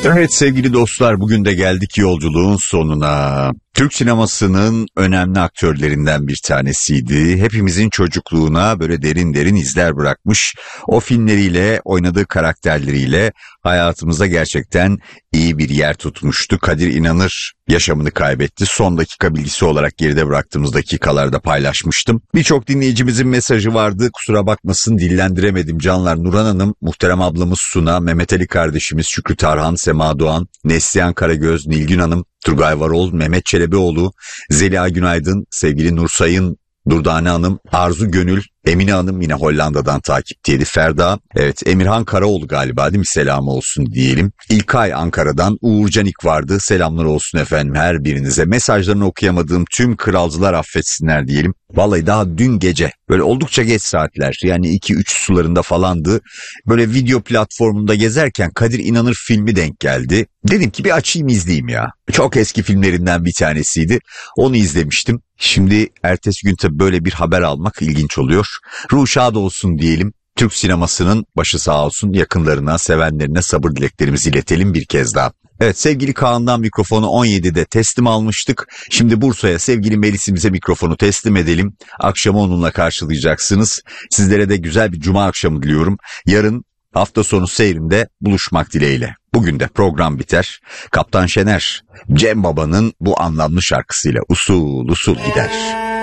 Evet sevgili dostlar, bugün de geldik yolculuğun sonuna. Türk sinemasının önemli aktörlerinden bir tanesiydi. Hepimizin çocukluğuna böyle derin derin izler bırakmış. O filmleriyle, oynadığı karakterleriyle hayatımıza gerçekten iyi bir yer tutmuştu. Kadir İnanır yaşamını kaybetti. Son dakika bilgisi olarak geride bıraktığımız dakikalarda paylaşmıştım. Birçok dinleyicimizin mesajı vardı. Kusura bakmasın dillendiremedim canlar. Nurhan Hanım, muhterem ablamız Suna, Mehmet Ali kardeşimiz Şükrü Tarhan, Sema Doğan, Neslihan Karagöz, Nilgün Hanım, Turgay Varol, Mehmet Çelebioğlu, Zeliha Günaydın, sevgili Nursayın, Durdane Hanım, Arzu Gönül, Emine Hanım yine Hollanda'dan takipteydi. Ferda, evet Emirhan Karaoğlu galiba değil mi? Selam olsun diyelim. İlkay Ankara'dan, Uğur Canik vardı. Selamlar olsun efendim her birinize. Mesajlarını okuyamadığım tüm kralcılar affetsinler diyelim. Vallahi daha dün gece böyle oldukça geç saatler yani 2-3 sularında falandı. Böyle video platformunda gezerken Kadir İnanır filmi denk geldi. Dedim ki bir açayım izleyeyim ya. Çok eski filmlerinden bir tanesiydi. Onu izlemiştim. Şimdi ertesi gün tabii böyle bir haber almak ilginç oluyor. Ruh şad olsun diyelim. Türk sinemasının başı sağ olsun, yakınlarına, sevenlerine sabır dileklerimizi iletelim bir kez daha. Evet sevgili Kaan'dan mikrofonu 17'de teslim almıştık. Şimdi Bursa'ya sevgili Melis'imize mikrofonu teslim edelim. Akşamı onunla karşılayacaksınız. Sizlere de güzel bir cuma akşamı diliyorum. Yarın hafta sonu seyrimde buluşmak dileğiyle. Bugün de program biter. Kaptan Şener, Cem Baba'nın bu anlamlı şarkısıyla usul usul gider.